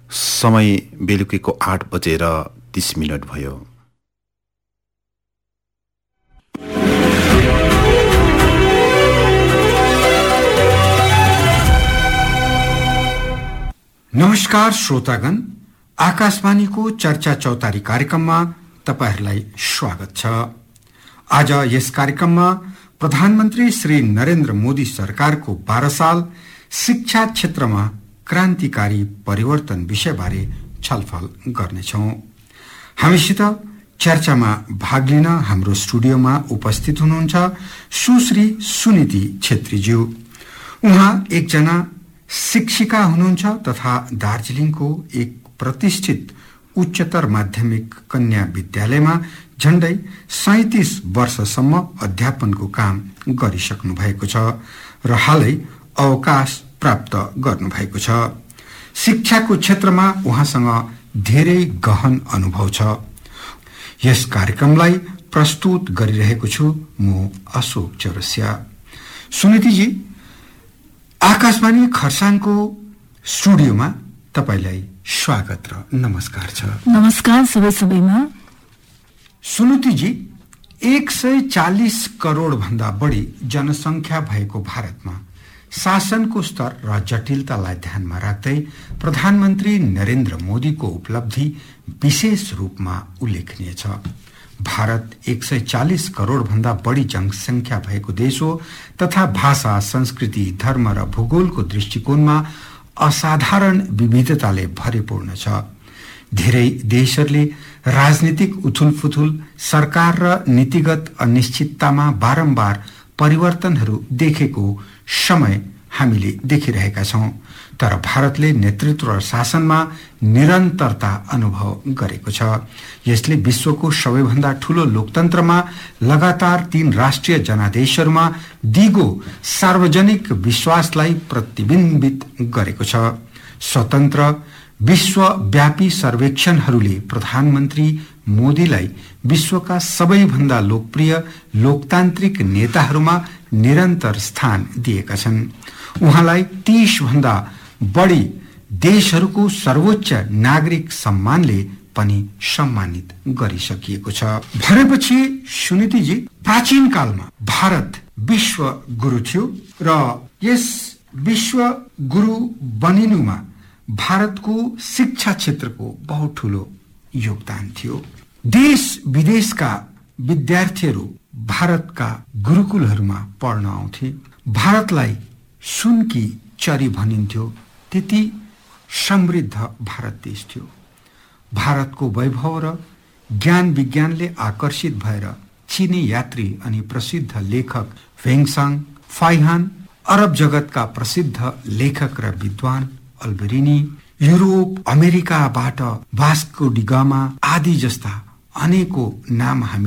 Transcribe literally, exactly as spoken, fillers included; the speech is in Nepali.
समय बेलुकीको आठ बजेर तीस मिनट भयो। नमस्कार श्रोतागण, आकाशवाणीको चर्चा चौतारी कार्यक्रममा तपाईहरुलाई स्वागत छ। आज यस कार्यक्रममा प्रधानमन्त्री श्री नरेन्द्र मोदी सरकारको बाह्र साल शिक्षा क्षेत्रमा क्रान्तिकारी परिवर्तन विषयबारे छलफल गर्नेछौं। हामीसित चर्चामा भाग लिन हाम्रो स्टुडियोमा उपस्थित हुनुहुन्छ सुश्री सुनिति छेत्रीज्यू। उहाँ एकजना शिक्षिका हुनुहुन्छ तथा दार्जिलिङको एक प्रतिष्ठित उच्चतर माध्यमिक कन्या विद्यालयमा झण्डै सैंतीस वर्षसम्म अध्यापनको काम गरिसक्नु भएको छ र हालै अवकाश प्राप्त गर्नु भएको छ। शिक्षाको क्षेत्रमा उहाँसँग धेरै गहन अनुभव छ। यस कार्यक्रमलाई प्रस्तुत गरिरहेको छु म अशोक चौरसिया। सुनितिजी, आकाशवाणी खरसाङको स्टुडियोमा तपाईलाई स्वागत र नमस्कार छ। नमस्कार सबै सबैमा। सुनितिजी, एक सय चालीस करोड़ भन्दा बढी जनसंख्या भएको भारतमा शासनको स्तर र जटिलतालाई ध्यानमा राख्दै प्रधानमन्त्री नरेन्द्र मोदीको उपलब्धि विशेष रूपमा उल्लेखनीय छ। भारत एक सय चालीस करोड़ भन्दा बढी जनसंख्या भएको देश हो तथा भाषा, संस्कृति, धर्म र भूगोलको दृष्टिकोणमा असाधारण विविधताले भरिपूर्ण छ। धेरै देशहरूले राजनीतिक उथुलफुथुल, सरकार र नीतिगत अनिश्चिततामा बारम्बार परिवर्तनहरू देखेको समय हामीले देखिरहेका छौं, तर भारतले नेतृत्व र शासनमा निरन्तरता अनुभव गरेको छ। यसले विश्वको सबैभन्दा ठूलो लोकतन्त्रमा लगातार तीन राष्ट्रिय जनादेशहरूमा दिगो सार्वजनिक विश्वासलाई प्रतिबिम्बित गरेको छ। स्वतन्त्र विश्वव्यापी सर्वेक्षणहरूले प्रधानमन्त्री मोदीलाई विश्वका सबैभन्दा लोकप्रिय लोकतान्त्रिक नेताहरूमा निरन्तर स्थान दिएका छन्। उहाँलाई तीस भन्दा बढी देशहरूको सर्वोच्च नागरिक सम्मानले पनि सम्मानित गरिसकिएको छ। भनेपछि सुनितिजी, प्राचीन कालमा भारत विश्व गुरु थियो र यस विश्व गुरु बनिनुमा भारतको शिक्षा क्षेत्रको बहुत ठूलो योगदान थियो। देश विदेशका विद्यार्थीहरू भारतका गुरुकुलहरूमा पढ्न आउँथे। भारतलाई सुनकी चरी भनिन्थ्यो, त्यति समृद्ध भारत देश थियो। भारतको वैभव र ज्ञान विज्ञानले आकर्षित भएर चीनी यात्री अनि प्रसिद्ध लेखक भेङसाङ फाइहान, अरब जगतका प्रसिद्ध लेखक र विद्वान अल्बेरिनी, युरोप अमेरिकाबाट वास्को डी गामा आदि जस्ता अनेकौं नाम हामी